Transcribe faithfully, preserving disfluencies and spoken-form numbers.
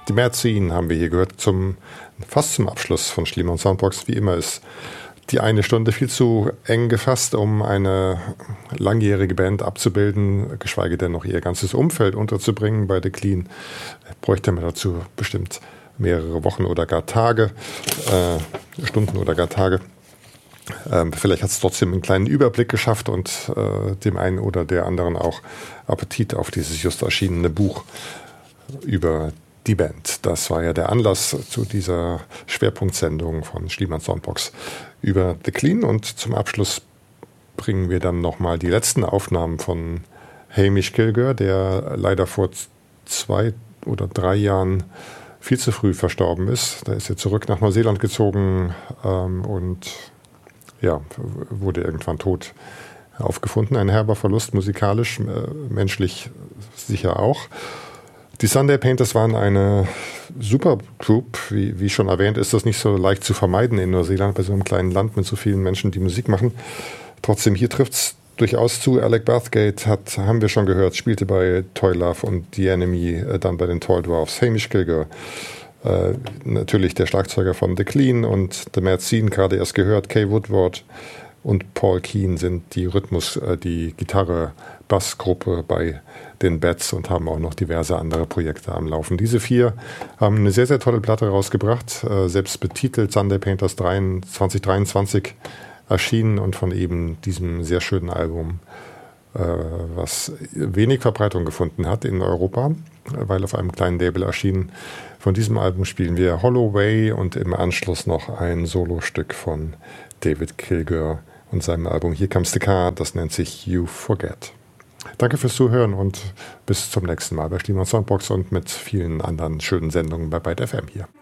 Die Mad Scene haben wir hier gehört, zum, fast zum Abschluss von Schliemann Soundbox. Wie immer ist die eine Stunde viel zu eng gefasst, um eine langjährige Band abzubilden, geschweige denn noch ihr ganzes Umfeld unterzubringen. Bei The Clean bräuchte man dazu bestimmt mehrere Wochen oder gar Tage, äh, Stunden oder gar Tage. Ähm, vielleicht hat es trotzdem einen kleinen Überblick geschafft und äh, dem einen oder der anderen auch Appetit auf dieses just erschienene Buch über die Band. Das war ja der Anlass zu dieser Schwerpunktsendung von Schliemann Soundbox über The Clean. Und zum Abschluss bringen wir dann nochmal die letzten Aufnahmen von Hamish Kilgore, der leider vor zwei oder drei Jahren viel zu früh verstorben ist. Da ist er zurück nach Neuseeland gezogen ähm, und ja, wurde irgendwann tot aufgefunden. Ein herber Verlust, musikalisch, äh, menschlich sicher auch. Die Sunday Painters waren eine super Group. Wie, wie schon erwähnt, ist das nicht so leicht zu vermeiden in Neuseeland, bei so einem kleinen Land mit so vielen Menschen, die Musik machen. Trotzdem, hier trifft es durchaus zu. Alec Bathgate hat, haben wir schon gehört, spielte bei Toy Love und The Enemy, äh, dann bei den Tall Dwarfs. Hamish Kilgore, äh, natürlich der Schlagzeuger von The Clean und The Mad Scene, gerade erst gehört. Kay Woodward und Paul Keane sind die Rhythmus-, äh, die Gitarre-Bass-Gruppe bei den Bats und haben auch noch diverse andere Projekte am Laufen. Diese vier haben eine sehr, sehr tolle Platte rausgebracht, äh, selbst betitelt Sunday Painters zwanzig dreiundzwanzig erschienen und von eben diesem sehr schönen Album, äh, was wenig Verbreitung gefunden hat in Europa, weil auf einem kleinen Label erschienen. Von diesem Album spielen wir Holloway und im Anschluss noch ein Solostück von David Kilgore und seinem Album Here Comes the Car, das nennt sich You Forget. Danke fürs Zuhören und bis zum nächsten Mal bei Schliemann Soundbox und mit vielen anderen schönen Sendungen bei Byte F M hier.